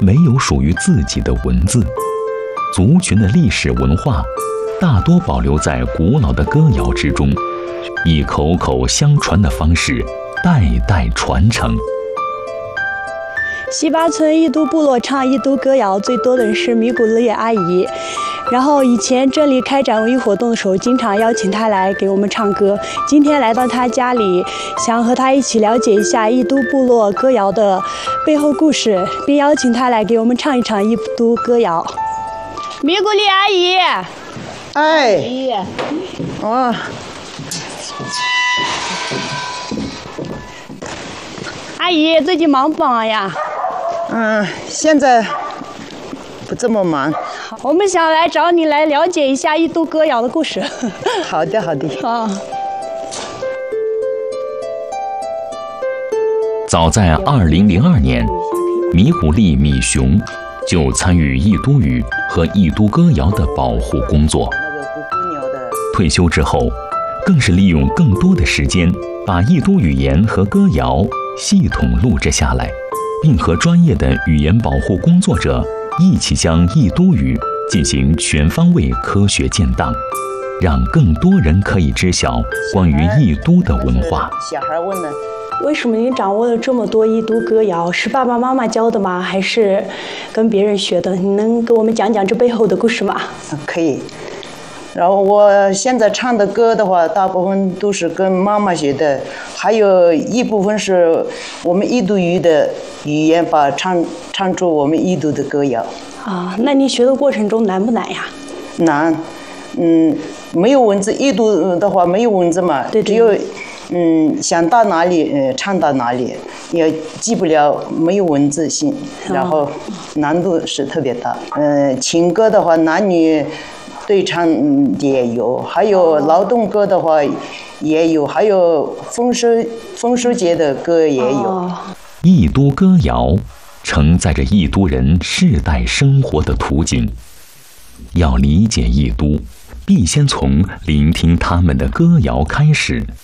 没有属于自己的文字，族群的历史文化大多保留在古老的歌谣之中，以口口相传的方式代代传承。 西巴村义都部落唱义都歌谣最多的人是米古勒叶阿姨，然后以前这里开展文艺活动的时候，经常邀请她来给我们唱歌。今天来到她家里，想和她一起了解一下义都部落歌谣的背后故事，并邀请她来给我们唱一唱义都歌谣。米古勒阿姨， 哎，哦， 阿姨最近忙不忙呀？ 现在不这么忙。 我们想来找你来了解一下义都歌谣的故事。 好的，好的。 早在2002年，米古利米雄就参与义都语和义都歌谣的保护工作。退休之后，更是利用更多的时间，把义都语言和歌谣系统录制下来，并和专业的语言保护工作者一起将义都语进行全方位科学建档，让更多人可以知晓关于义都的文化。 小孩问了， 为什么您掌握了这么多义都歌谣？是爸爸妈妈教的吗？还是跟别人学的？你能给我们讲讲这背后的故事吗？ 可以。然后我现在唱的歌的话，大部分都是跟妈妈学的，还有一部分是我们义都语的语言，把唱出我们义都的歌谣。 那你学的过程中难不难呀？ 难，没有文字，义都的话没有文字嘛， 对， 只有想到哪里唱到哪里，也记不了，没有文字性，然后难度是特别大。情歌的话，男女对唱也有，还有劳动歌的话也有，还有丰收节的歌也有。 义都歌谣承载着义都人世代生活的图景。要理解义都，必先从聆听他们的歌谣开始。